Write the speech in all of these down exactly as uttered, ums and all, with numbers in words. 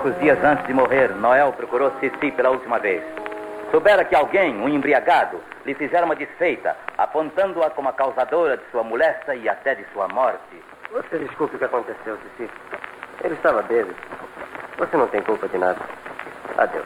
Poucos dias antes de morrer, Noel procurou Cici pela última vez. Soubera que alguém, um embriagado, lhe fizera uma desfeita, apontando-a como a causadora de sua moléstia e até de sua morte. Você desculpe o que aconteceu, Cici. Ele estava bêbado. Você não tem culpa de nada. Adeus.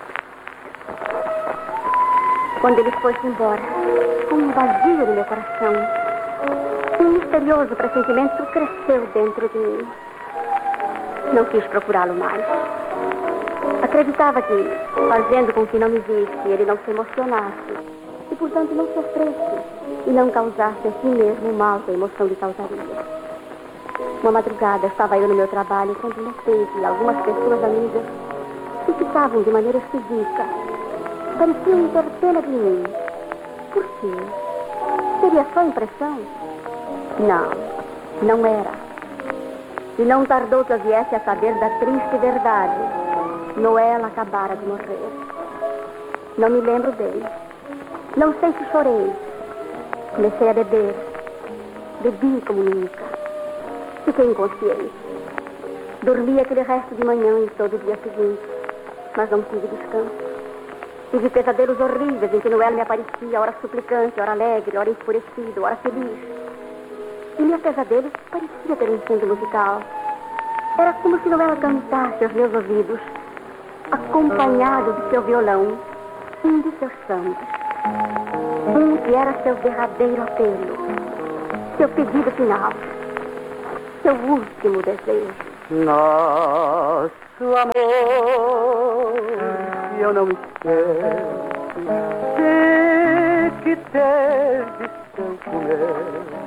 Quando ele foi-se embora, um vazio no meu coração, um misterioso pressentimento cresceu dentro de mim. Não quis procurá-lo mais. Acreditava que, fazendo com que não me visse, ele não se emocionasse e, portanto, não sofresse e não causasse a si mesmo o mal que a emoção lhe causaria. Uma madrugada estava eu no meu trabalho quando notei que algumas pessoas amigas se fixavam de maneira esquisita. Pareciam ter pena de mim. Por quê? Seria só impressão? Não, não era. E não tardou que eu viesse a saber da triste verdade. Noel acabara de morrer. Não me lembro dele. Não sei se chorei. Comecei a beber. Bebi como nunca. Fiquei inconsciente. Dormi aquele resto de manhã e todo o dia seguinte. Mas não tive descanso. Tive pesadelos horríveis em que Noel me aparecia, ora suplicante, ora alegre, ora enfurecido, ora feliz. E meus pesadelos parecia ter um fundo musical. Era como se Noel cantasse aos meus ouvidos, acompanhado de seu violão, um de seus sambas. Um que era seu derradeiro apelo, seu pedido final, seu último desejo. Nosso amor, eu não esqueço, sei que teve seu comer.